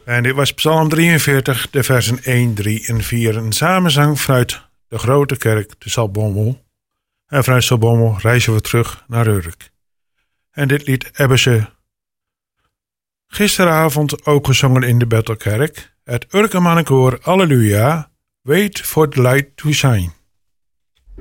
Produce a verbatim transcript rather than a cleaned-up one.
En dit was Psalm drieënveertig, de versen één, drie en vier. Een samenzang vanuit de grote kerk, de Zaltbommel. En vanuit Zaltbommel reizen we terug naar Urk. En dit lied hebben ze gisteravond ook gezongen in de Bethelkerk. Het Urker mannenkoor Alleluia, Wait for the light to shine.